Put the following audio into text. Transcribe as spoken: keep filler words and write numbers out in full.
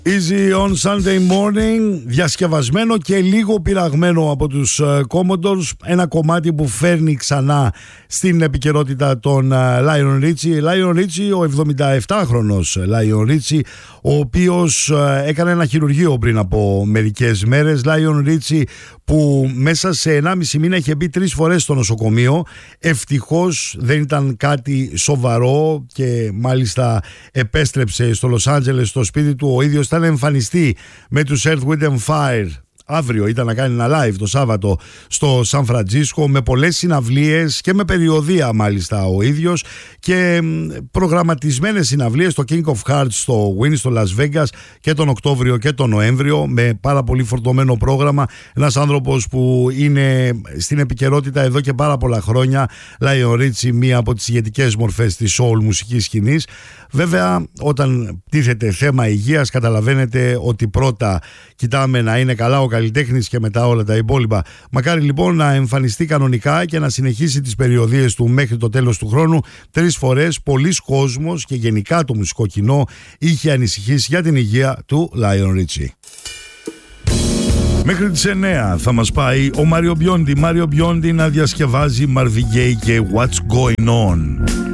Easy on Sunday morning, διασκευασμένο και λίγο πειραγμένο από τους uh, Commodores, ένα κομμάτι που φέρνει ξανά στην επικαιρότητα των uh, Lionel Richie. Lionel Richie, ο εβδομηνταεπτάχρονος Lionel Richie, ο οποίος uh, έκανε ένα χειρουργείο πριν από μερικές μέρες. Lionel Richie που μέσα σε ενάμιση μήνα είχε μπει τρεις φορές στο νοσοκομείο. Ευτυχώς δεν ήταν κάτι σοβαρό και μάλιστα επέστρεψε στο Λος Άντζελες στο σπίτι του. Ο ίδιος ήταν εμφανιστεί με τους Earth, Wind and Fire. Αύριο ήταν να κάνει ένα live το Σάββατο στο Σαν Φραντζίσκο, με πολλές συναυλίες και με περιοδεία μάλιστα ο ίδιος, και προγραμματισμένες συναυλίες στο King of Hearts στο Wynn στο Las Vegas και τον Οκτώβριο και τον Νοέμβριο, με πάρα πολύ φορτωμένο πρόγραμμα. Ένας άνθρωπος που είναι στην επικαιρότητα εδώ και πάρα πολλά χρόνια. Lionel Richie, μία από τις ηγετικές μορφές της soul μουσικής σκηνής. Βέβαια, όταν τίθεται θέμα υγείας, καταλαβαίνετε ότι πρώτα κοιτάμε να είναι καλά ο καλλιτέχνης και μετά όλα τα υπόλοιπα. Μακάρι λοιπόν να εμφανιστεί κανονικά και να συνεχίσει τις περιοδίες του μέχρι το τέλος του χρόνου. Τρεις φορές πολλοί κόσμος και γενικά το μουσικό κοινό είχε ανησυχήσει για την υγεία του Lionel Richie. Μέχρι τις εννέα θα μας πάει ο Μάριο Μπιόντι. Μάριο Μπιόντι να διασκευάζει Marvin Gaye και What's Going On.